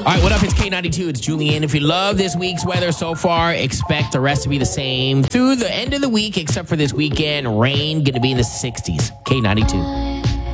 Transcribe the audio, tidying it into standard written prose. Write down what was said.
All right, what up? It's K92. It's Julian. If you love this week's weather so far, expect the rest to be the same through the end of the week, except for this weekend. Rain going to be in the 60s. K92.